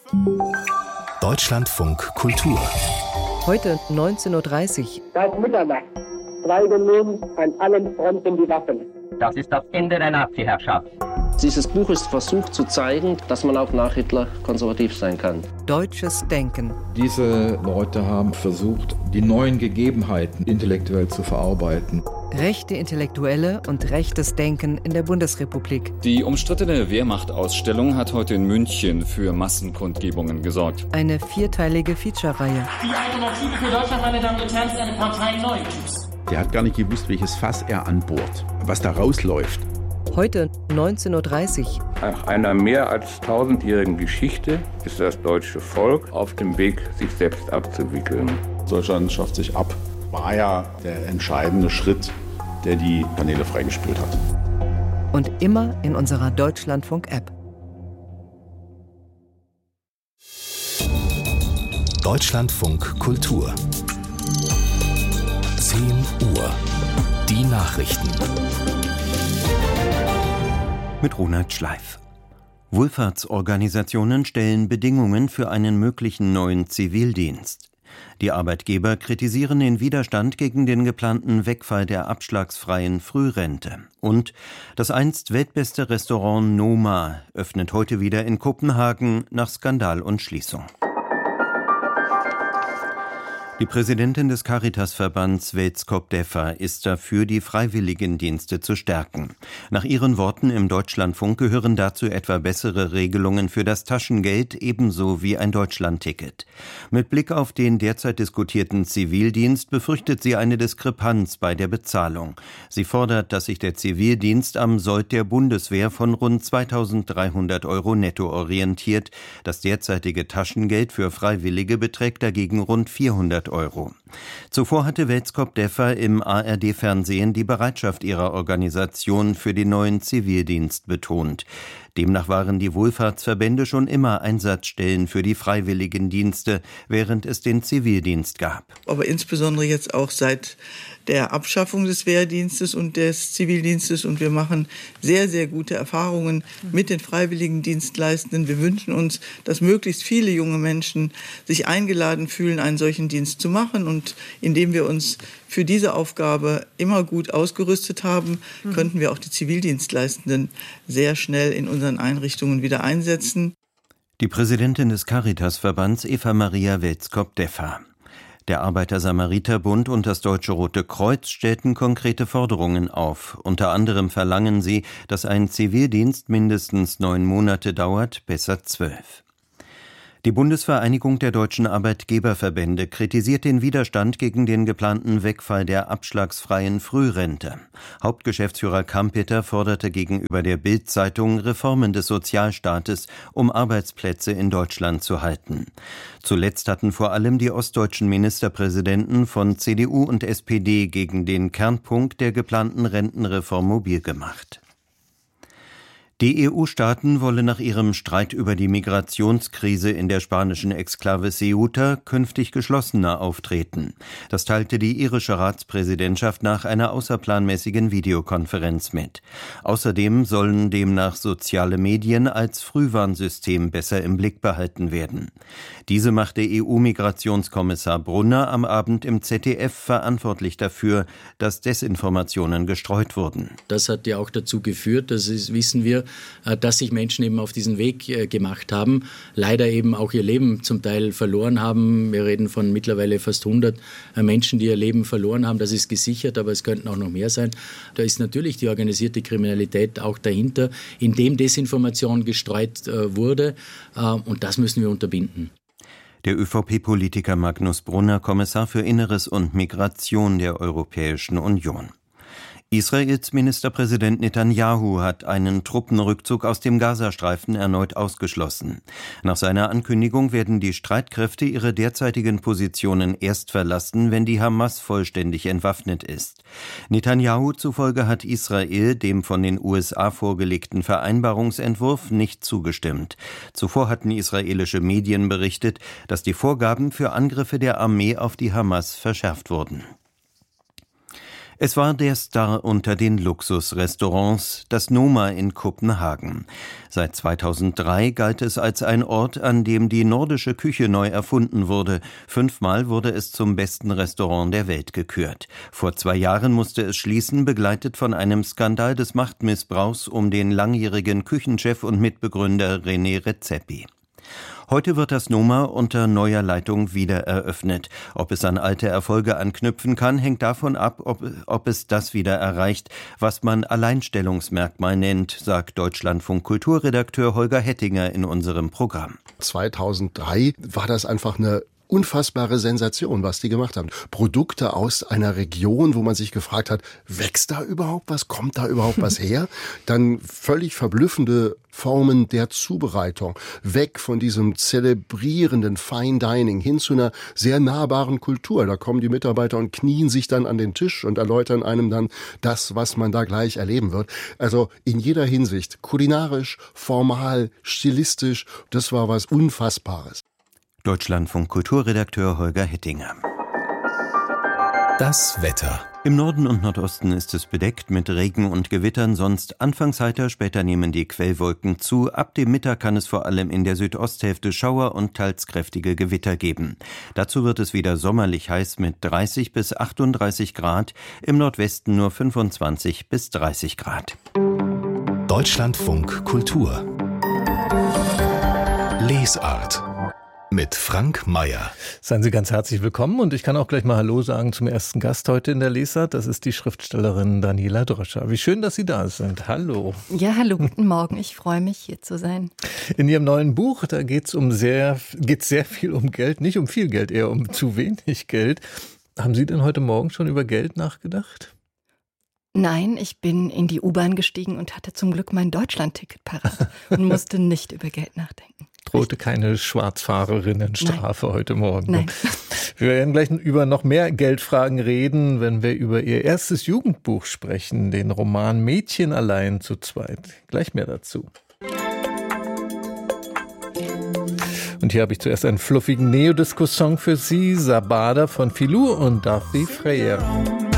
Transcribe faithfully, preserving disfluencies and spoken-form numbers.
Deutschlandfunk Kultur. Heute neunzehn Uhr dreißig. Seit Mitternacht schweigen nun an allen Fronten die Waffen. Das ist das Ende der Nazi-Herrschaft. Dieses Buch ist versucht zu zeigen, dass man auch nach Hitler konservativ sein kann. Deutsches Denken. Diese Leute haben versucht, die neuen Gegebenheiten intellektuell zu verarbeiten. Rechte Intellektuelle und rechtes Denken in der Bundesrepublik. Die umstrittene Wehrmachtausstellung hat heute in München für Massenkundgebungen gesorgt. Eine vierteilige Feature-Reihe. Die Alternative für Deutschland, meine Damen und Herren, ist eine Partei neuen Typs. Der hat gar nicht gewusst, welches Fass er anbohrt, was da rausläuft. Heute neunzehn Uhr dreißig. Nach einer mehr als tausendjährigen Geschichte ist das deutsche Volk auf dem Weg, sich selbst abzuwickeln. Deutschland schafft sich ab. War ja der entscheidende Schritt, der die Kanäle freigespült hat. Und immer in unserer Deutschlandfunk-App. Deutschlandfunk Kultur. zehn Uhr. Die Nachrichten. Mit Ronald Schleif. Wohlfahrtsorganisationen stellen Bedingungen für einen möglichen neuen Zivildienst. Die Arbeitgeber kritisieren den Widerstand gegen den geplanten Wegfall der abschlagsfreien Frührente. Und das einst weltbeste Restaurant Noma öffnet heute wieder in Kopenhagen nach Skandal und Schließung. Die Präsidentin des Caritasverbands Vetscope Deffa ist dafür, die Freiwilligendienste zu stärken. Nach ihren Worten im Deutschlandfunk gehören dazu etwa bessere Regelungen für das Taschengeld ebenso wie ein Deutschlandticket. Mit Blick auf den derzeit diskutierten Zivildienst befürchtet sie eine Diskrepanz bei der Bezahlung. Sie fordert, dass sich der Zivildienst am Sold der Bundeswehr von rund zweitausenddreihundert Euro netto orientiert. Das derzeitige Taschengeld für Freiwillige beträgt dagegen rund vierhundert Euro. Zuvor hatte Vetscope Deffa im A R D-Fernsehen die Bereitschaft ihrer Organisation für den neuen Zivildienst betont. Demnach waren die Wohlfahrtsverbände schon immer Einsatzstellen für die Freiwilligendienste, während es den Zivildienst gab. Aber insbesondere jetzt auch seit der Abschaffung des Wehrdienstes und des Zivildienstes. Und wir machen sehr, sehr gute Erfahrungen mit den Freiwilligendienstleistenden. Wir wünschen uns, dass möglichst viele junge Menschen sich eingeladen fühlen, einen solchen Dienst zu machen. Und indem wir uns für diese Aufgabe immer gut ausgerüstet haben, mhm. könnten wir auch die Zivildienstleistenden sehr schnell in unseren Einrichtungen wieder einsetzen. Die Präsidentin des Caritasverbands Eva Maria Vetscope Deffa. Der Arbeiter-Samariter-Bund und das Deutsche Rote Kreuz stellten konkrete Forderungen auf. Unter anderem verlangen sie, dass ein Zivildienst mindestens neun Monate dauert, besser zwölf. Die Bundesvereinigung der deutschen Arbeitgeberverbände kritisiert den Widerstand gegen den geplanten Wegfall der abschlagsfreien Frührente. Hauptgeschäftsführer Kampeter forderte gegenüber der Bild-Zeitung Reformen des Sozialstaates, um Arbeitsplätze in Deutschland zu halten. Zuletzt hatten vor allem die ostdeutschen Ministerpräsidenten von C D U und S P D gegen den Kernpunkt der geplanten Rentenreform mobil gemacht. Die E U-Staaten wollen nach ihrem Streit über die Migrationskrise in der spanischen Exklave Ceuta künftig geschlossener auftreten. Das teilte die irische Ratspräsidentschaft nach einer außerplanmäßigen Videokonferenz mit. Außerdem sollen demnach soziale Medien als Frühwarnsystem besser im Blick behalten werden. Diese machte E U-Migrationskommissar Brunner am Abend im Z D F verantwortlich dafür, dass Desinformationen gestreut wurden. Das hat ja auch dazu geführt, das ist, wissen wir, dass sich Menschen eben auf diesen Weg gemacht haben, leider eben auch ihr Leben zum Teil verloren haben. Wir reden von mittlerweile fast hundert Menschen, die ihr Leben verloren haben. Das ist gesichert, aber es könnten auch noch mehr sein. Da ist natürlich die organisierte Kriminalität auch dahinter, indem Desinformation gestreut wurde. Und das müssen wir unterbinden. Der ÖVP-Politiker Magnus Brunner, Kommissar für Inneres und Migration der Europäischen Union. Israels Ministerpräsident Netanyahu hat einen Truppenrückzug aus dem Gazastreifen erneut ausgeschlossen. Nach seiner Ankündigung werden die Streitkräfte ihre derzeitigen Positionen erst verlassen, wenn die Hamas vollständig entwaffnet ist. Netanyahu zufolge hat Israel dem von den U S A vorgelegten Vereinbarungsentwurf nicht zugestimmt. Zuvor hatten israelische Medien berichtet, dass die Vorgaben für Angriffe der Armee auf die Hamas verschärft wurden. Es war der Star unter den Luxusrestaurants, das Noma in Kopenhagen. Seit zweitausenddrei galt es als ein Ort, an dem die nordische Küche neu erfunden wurde. Fünfmal wurde es zum besten Restaurant der Welt gekürt. Vor zwei Jahren musste es schließen, begleitet von einem Skandal des Machtmissbrauchs um den langjährigen Küchenchef und Mitbegründer René Redzepi. Heute wird das Noma unter neuer Leitung wieder eröffnet. Ob es an alte Erfolge anknüpfen kann, hängt davon ab, ob, ob es das wieder erreicht, was man Alleinstellungsmerkmal nennt, sagt Deutschlandfunk-Kulturredakteur Holger Hettinger in unserem Programm. zweitausenddrei war das einfach eine unfassbare Sensation, was die gemacht haben. Produkte aus einer Region, wo man sich gefragt hat, wächst da überhaupt was? Kommt da überhaupt was her? Dann völlig verblüffende Formen der Zubereitung. Weg von diesem zelebrierenden Fine Dining hin zu einer sehr nahbaren Kultur. Da kommen die Mitarbeiter und knien sich dann an den Tisch und erläutern einem dann das, was man da gleich erleben wird. Also in jeder Hinsicht, kulinarisch, formal, stilistisch, das war was Unfassbares. Deutschlandfunk-Kulturredakteur Holger Hettinger. Das Wetter. Im Norden und Nordosten ist es bedeckt mit Regen und Gewittern, sonst anfangs heiter, später nehmen die Quellwolken zu. Ab dem Mittag kann es vor allem in der Südosthälfte Schauer und teils kräftige Gewitter geben. Dazu wird es wieder sommerlich heiß mit dreißig bis achtunddreißig Grad, im Nordwesten nur fünfundzwanzig bis dreißig Grad. Deutschlandfunk Kultur. Lesart. Mit Frank Mayer. Seien Sie ganz herzlich willkommen und ich kann auch gleich mal Hallo sagen zum ersten Gast heute in der Lesart. Das ist die Schriftstellerin Daniela Dröscher. Wie schön, dass Sie da sind. Hallo. Ja, hallo, guten Morgen. Ich freue mich, hier zu sein. In Ihrem neuen Buch, da geht es um sehr, geht's sehr viel um Geld. Nicht um viel Geld, eher um zu wenig Geld. Haben Sie denn heute Morgen schon über Geld nachgedacht? Nein, ich bin in die U-Bahn gestiegen und hatte zum Glück mein Deutschlandticket parat und musste nicht über Geld nachdenken. Drohte keine Schwarzfahrerinnenstrafe Nein. heute Morgen. Nein. Wir werden gleich über noch mehr Geldfragen reden, wenn wir über Ihr erstes Jugendbuch sprechen, den Roman Mädchen allein zu zweit. Gleich mehr dazu. Und hier habe ich zuerst einen fluffigen Neodisco-Song für Sie, Sabada von Filou und Darcy Freyer.